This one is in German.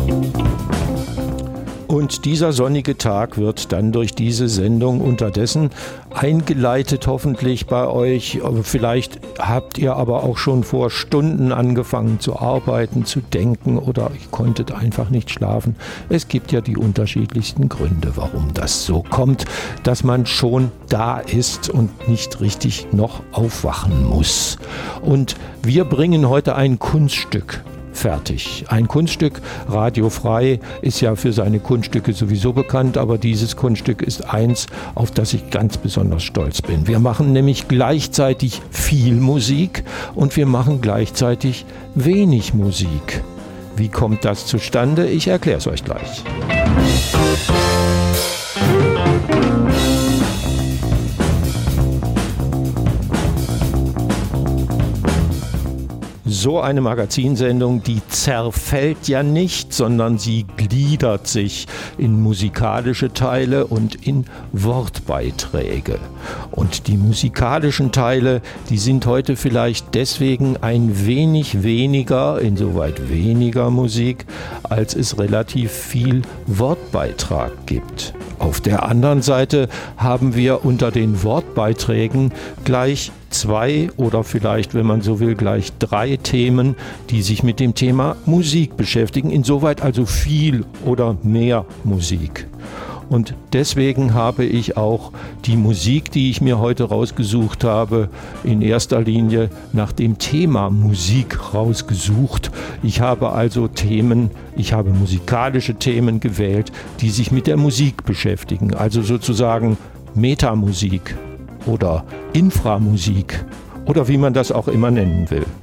Und dieser sonnige Tag wird dann durch diese Sendung unterdessen eingeleitet, hoffentlich bei euch. Vielleicht habt ihr aber auch schon vor Stunden angefangen zu arbeiten, zu denken oder ihr konntet einfach nicht schlafen. Es gibt ja die unterschiedlichsten Gründe, warum das so kommt, dass man schon da ist und nicht richtig noch aufwachen muss. Und wir bringen heute ein Kunststück fertig. Ein Kunststück, Radio Frei ist ja für seine Kunststücke sowieso bekannt, aber dieses Kunststück ist eins, auf das ich ganz besonders stolz bin. Wir machen nämlich gleichzeitig viel Musik und wir machen gleichzeitig wenig Musik. Wie kommt das zustande? Ich erkläre es euch gleich. So eine Magazinsendung, die zerfällt ja nicht, sondern sie gliedert sich in musikalische Teile und in Wortbeiträge. Und die musikalischen Teile, die sind heute vielleicht deswegen ein wenig weniger, insoweit weniger Musik, als es relativ viel Wortbeitrag gibt. Auf der anderen Seite haben wir unter den Wortbeiträgen gleich 2 oder vielleicht, wenn man so will, gleich 3 Themen, die sich mit dem Thema Musik beschäftigen. Insoweit also viel oder mehr Musik. Und deswegen habe ich auch die Musik, die ich mir heute rausgesucht habe, in erster Linie nach dem Thema Musik rausgesucht. Ich habe also musikalische Themen gewählt, die sich mit der Musik beschäftigen. Also sozusagen Metamusik oder Inframusik oder wie man das auch immer nennen will.